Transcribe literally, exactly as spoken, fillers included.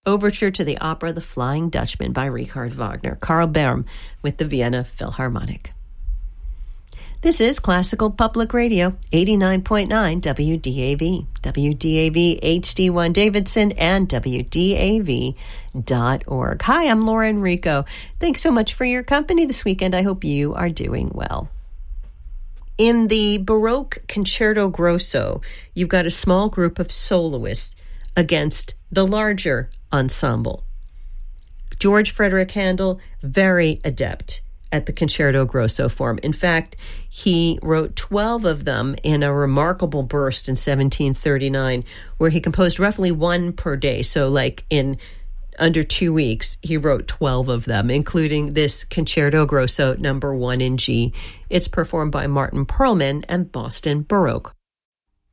Overture to the opera The Flying Dutchman by Richard Wagner. Karl Böhm with the Vienna Philharmonic. This is Classical Public Radio, eighty-nine point nine W D A V, W D A V H D one Davidson, and W D A V dot org. Hi, I'm Lauren Rico. Thanks so much for your company this weekend. I hope you are doing well. In the Baroque Concerto Grosso, you've got a small group of soloists against the larger ensemble. George Frederick Handel, very adept at the Concerto Grosso form. In fact, he wrote twelve of them in a remarkable burst in seventeen thirty-nine, where he composed roughly one per day. So like in under two weeks, he wrote twelve of them, including this Concerto Grosso number one in G. It's performed by Martin Perlman and Boston Baroque